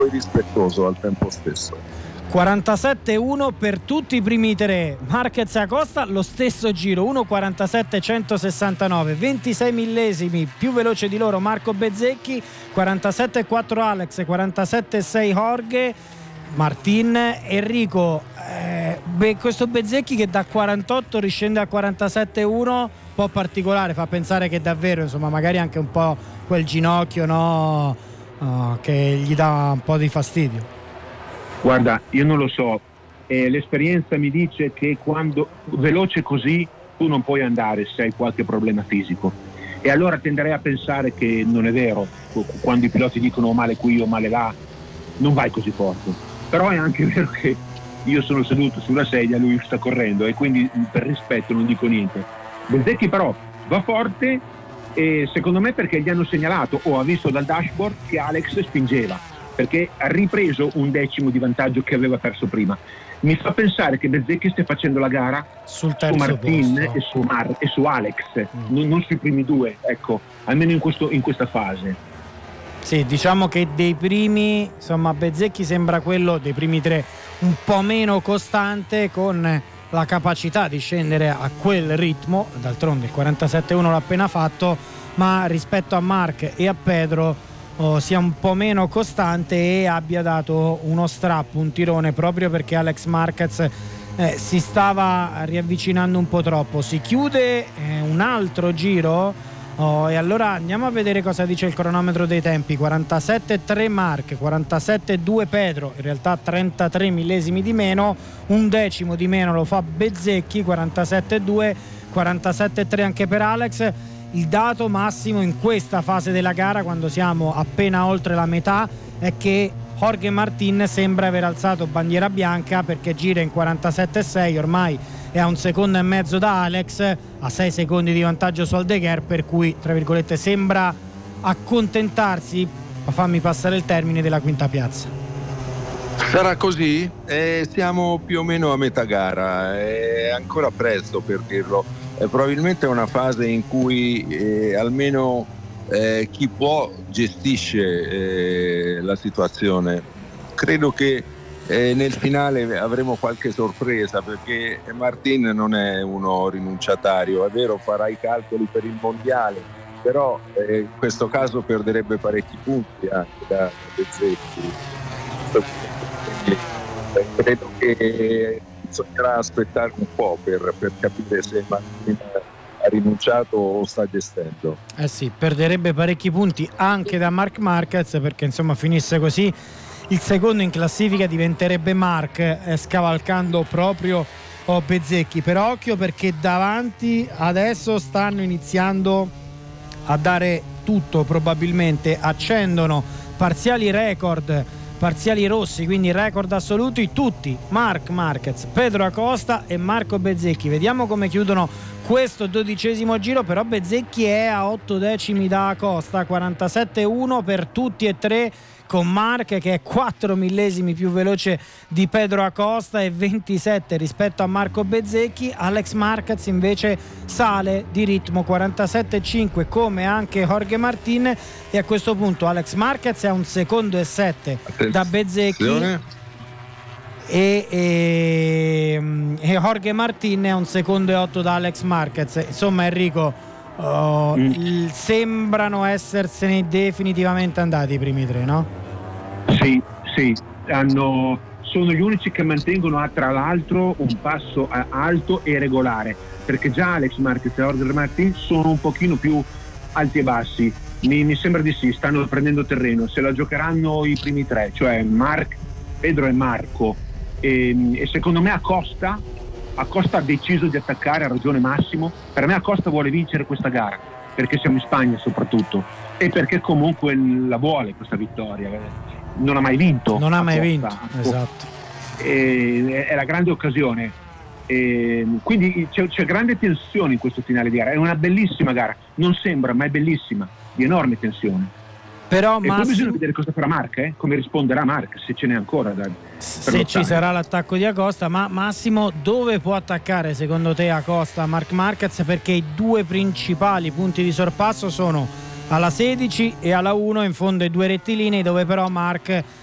rispettoso al tempo stesso. 47-1 per tutti i primi tre. Marquez e Acosta lo stesso giro, 1:47.169, 26 millesimi più veloce di loro Marco Bezzecchi, 47-4 Alex, 47-6 Jorge Martin. Enrico, questo Bezzecchi che da 48 riscende a 47-1, un po' particolare, fa pensare che davvero, insomma, magari anche un po' quel ginocchio, no, che gli dà un po' di fastidio. Guarda, io non lo so, l'esperienza mi dice che quando veloce così tu non puoi andare se hai qualche problema fisico, e allora tenderei a pensare che non è vero, quando i piloti dicono o male qui o male là, non vai così forte. Però è anche vero che io sono seduto sulla sedia, lui sta correndo, e quindi per rispetto non dico niente. Bezzecchi però va forte, e secondo me perché gli hanno segnalato o ha visto dal dashboard che Alex spingeva, perché ha ripreso un decimo di vantaggio che aveva perso prima. Mi fa pensare che Bezzecchi stia facendo la gara su Martin posto e su Alex, non sui primi due, ecco, almeno in questa fase. Sì, diciamo che dei primi, insomma, Bezzecchi sembra quello dei primi tre un po' meno costante, con la capacità di scendere a quel ritmo. D'altronde il 47-1 l'ha appena fatto, ma rispetto a Marc e a Pedro sia un po' meno costante e abbia dato uno strappo, un tirone, proprio perché Alex Marquez si stava riavvicinando un po' troppo. Si chiude un altro giro e allora andiamo a vedere cosa dice il cronometro dei tempi. 47-3 Marc, 47-2 Pedro, in realtà 33 millesimi di meno, un decimo di meno lo fa Bezzecchi, 47-2, 47-3 anche per Alex. Il dato massimo in questa fase della gara, quando siamo appena oltre la metà, è che Jorge Martin sembra aver alzato bandiera bianca, perché gira in 47,6, ormai è a 1,5 secondi da Alex, a 6 secondi di vantaggio su Aldeguer, per cui tra virgolette sembra accontentarsi, fammi passare il termine, della quinta piazza. Sarà così? Siamo più o meno a metà gara, è ancora presto per dirlo. Probabilmente è una fase in cui almeno chi può gestisce la situazione. Credo che nel finale avremo qualche sorpresa, perché Martin non è uno rinunciatario, è vero, farà i calcoli per il mondiale, però in questo caso perderebbe parecchi punti anche da Bezzecchi. Credo che bisognerà aspettare un po' per capire se Martin ha rinunciato o sta gestendo. Sì, perderebbe parecchi punti anche da Marc Marquez, perché insomma finisse così il secondo in classifica diventerebbe Marc, scavalcando proprio Bezzecchi. Però occhio, perché davanti adesso stanno iniziando a dare tutto, probabilmente accendono parziali record, parziali rossi, quindi record assoluti tutti: Marc Marquez, Pedro Acosta e Marco Bezzecchi. Vediamo come chiudono questo 12° giro. Però Bezzecchi è a 8 decimi da Acosta, 47-1 per tutti e tre, con Marc che è 4 millesimi più veloce di Pedro Acosta e 27 rispetto a Marco Bezzecchi. Alex Marquez invece sale di ritmo, 47-5 come anche Jorge Martin, e a questo punto Alex Marquez è a 1,7 secondi da Bezzecchi e Jorge Martin è a 1,8 secondi da Alex Marquez. Insomma, Enrico, sembrano essersene definitivamente andati i primi tre, no? Sì, sono gli unici che mantengono tra l'altro un passo alto e regolare, perché già Alex Marquez e Jorge Martin sono un pochino più alti e bassi. Mi sembra di sì, stanno prendendo terreno, se la giocheranno i primi tre, cioè Marc, Pedro e Marco, e secondo me Acosta ha deciso di attaccare, ha ragione Massimo. Per me Acosta vuole vincere questa gara, perché siamo in Spagna soprattutto, e perché comunque la vuole questa vittoria. Non ha mai vinto, esatto, è la grande occasione, quindi c'è grande tensione in questo finale di gara. È una bellissima gara, non sembra, ma è bellissima, di enorme tensione. Però e poi bisogna vedere cosa farà Marc, come risponderà Marc, se ce n'è ancora se lottare. Ci sarà l'attacco di Acosta. Ma Massimo, dove può attaccare secondo te Acosta Marc Marquez? Perché i due principali punti di sorpasso sono alla 16 e alla 1, in fondo ai due rettilinei, dove però Marc